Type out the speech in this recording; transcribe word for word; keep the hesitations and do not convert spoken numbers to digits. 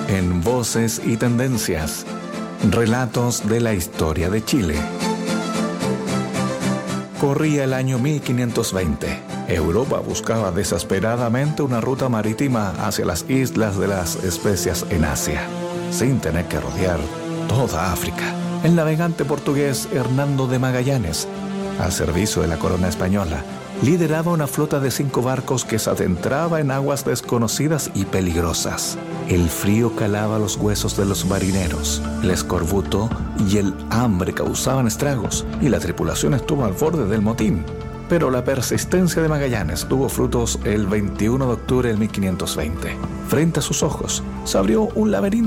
En Voces y Tendencias, relatos de la historia de Chile. Corría el año mil quinientos veinte. Europa buscaba desesperadamente una ruta marítima hacia las islas de las Especias en Asia, sin tener que rodear toda África. El navegante portugués Hernando de Magallanes, al servicio de la corona española, lideraba una flota de cinco barcos que se adentraba en aguas desconocidas y peligrosas. El frío calaba los huesos de los marineros, el escorbuto y el hambre causaban estragos, y la tripulación estuvo al borde del motín. Pero la persistencia de Magallanes tuvo frutos el veintiuno de octubre de mil quinientos veinte. Frente a sus ojos se abrió un laberinto